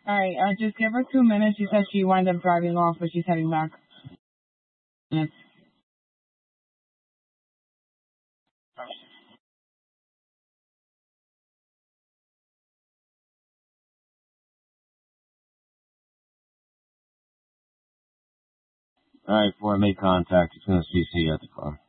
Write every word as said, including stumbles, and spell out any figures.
Alright, uh, just give her two minutes. She said she wound up driving off, but she's heading back. Yes. Alright, before I make contact, it's gonna C C at the car.